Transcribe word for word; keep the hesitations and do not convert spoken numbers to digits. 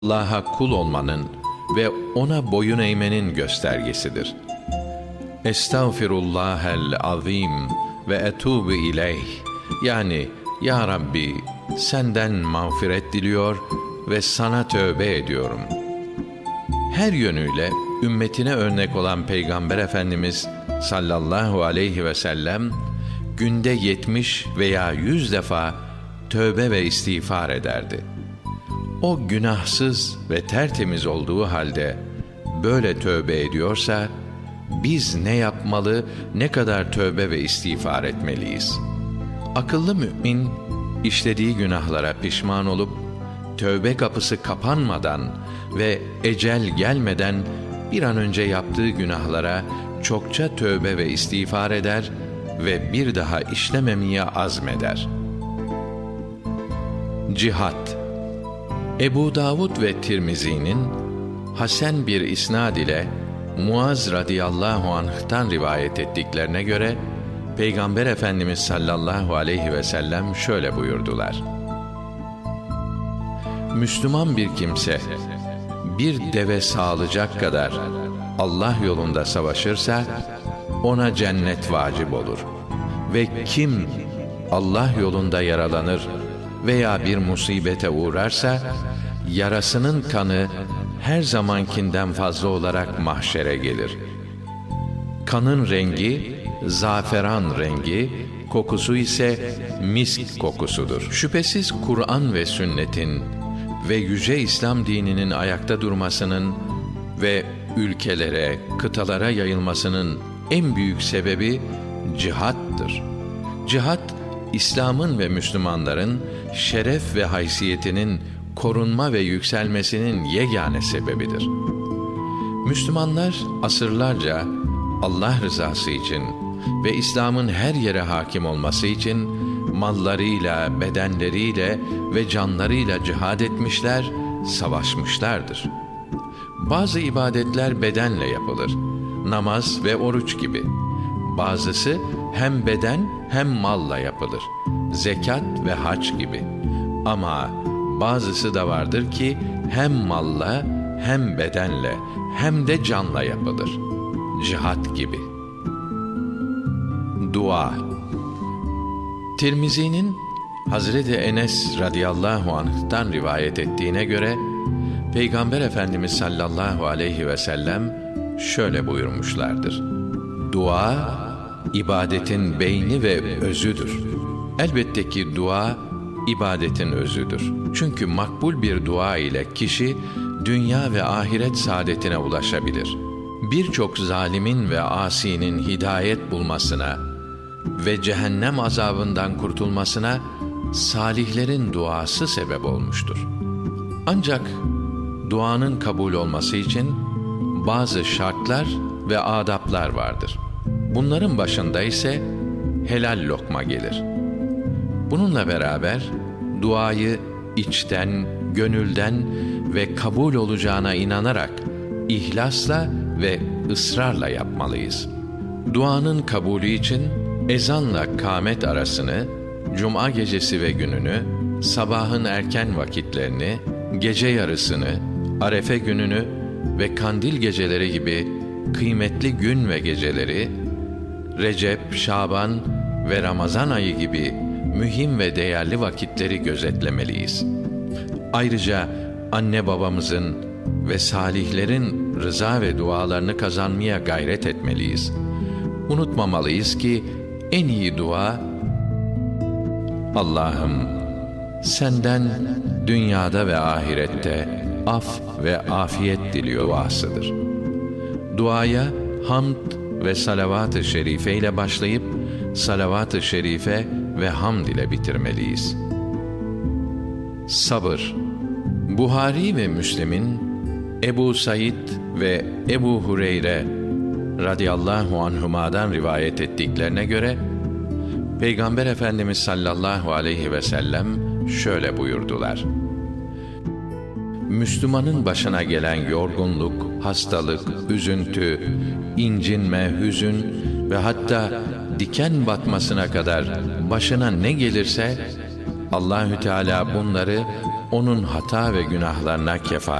Allah'a kul olmanın ve ona boyun eğmenin göstergesidir. Estağfirullahel azim ve etûbü ileyh. Yani ya Rabbi, senden mağfiret diliyor ve sana tövbe ediyorum. Her yönüyle ümmetine örnek olan Peygamber Efendimiz sallallahu aleyhi ve sellem günde yetmiş veya yüz defa tövbe ve istiğfar ederdi. O günahsız ve tertemiz olduğu halde böyle tövbe ediyorsa, biz ne yapmalı, ne kadar tövbe ve istiğfar etmeliyiz? Akıllı mümin, işlediği günahlara pişman olup, tövbe kapısı kapanmadan ve ecel gelmeden bir an önce yaptığı günahlara çokça tövbe ve istiğfar eder ve bir daha işlememeye azmeder. Cihat. Ebu Davud ve Tirmizi'nin hasen bir isnad ile Muaz radıyallahu anh'tan rivayet ettiklerine göre Peygamber Efendimiz sallallahu aleyhi ve sellem şöyle buyurdular: Müslüman bir kimse bir deve sağlayacak kadar Allah yolunda savaşırsa ona cennet vacip olur. Ve kim Allah yolunda yaralanır veya bir musibete uğrarsa, yarasının kanı her zamankinden fazla olarak mahşere gelir. Kanın rengi zaferan rengi, kokusu ise misk kokusudur. Şüphesiz Kur'an ve sünnetin ve yüce İslam dininin ayakta durmasının ve ülkelere, kıtalara yayılmasının en büyük sebebi cihattır. Cihat, İslam'ın ve Müslümanların şeref ve haysiyetinin korunma ve yükselmesinin yegane sebebidir. Müslümanlar asırlarca Allah rızası için ve İslam'ın her yere hakim olması için mallarıyla, bedenleriyle ve canlarıyla cihad etmişler, savaşmışlardır. Bazı ibadetler bedenle yapılır, namaz ve oruç gibi. Bazısı hem beden hem malla yapılır, zekat ve hac gibi. Ama bazısı da vardır ki hem malla, hem bedenle, hem de canla yapılır, cihat gibi. Dua. Tirmizi'nin Hazreti Enes radıyallahu anh'tan rivayet ettiğine göre Peygamber Efendimiz sallallahu aleyhi ve sellem şöyle buyurmuşlardır: Dua, ibadetin beyni ve özüdür. Elbette ki dua, ibadetin özüdür. Çünkü makbul bir dua ile kişi dünya ve ahiret saadetine ulaşabilir. Birçok zalimin ve asinin hidayet bulmasına ve cehennem azabından kurtulmasına salihlerin duası sebep olmuştur. Ancak duanın kabul olması için bazı şartlar ve adaplar vardır. Bunların başında ise helal lokma gelir. Bununla beraber duayı içten, gönülden ve kabul olacağına inanarak ihlasla ve ısrarla yapmalıyız. Duanın kabulü için ezanla kâmet arasını, cuma gecesi ve gününü, sabahın erken vakitlerini, gece yarısını, Arefe gününü ve kandil geceleri gibi kıymetli gün ve geceleri, Recep, Şaban ve Ramazan ayı gibi mühim ve değerli vakitleri gözetlemeliyiz. Ayrıca anne babamızın ve salihlerin rıza ve dualarını kazanmaya gayret etmeliyiz. Unutmamalıyız ki en iyi dua, Allah'ım senden dünyada ve ahirette af ve afiyet diliyor duasıdır. Duaya hamd ve salavat-ı şerife ile başlayıp salavat-ı şerife ve hamd ile bitirmeliyiz. Sabır. Buhari ve Müslim'in Ebu Said ve Ebu Hureyre radıyallahu anhuma'dan rivayet ettiklerine göre Peygamber Efendimiz sallallahu aleyhi ve sellem şöyle buyurdular: Müslümanın başına gelen yorgunluk, hastalık, üzüntü, incinme, hüzün ve hatta diken batmasına kadar başına ne gelirse Allahü Teala bunları onun hata ve günahlarına kefaret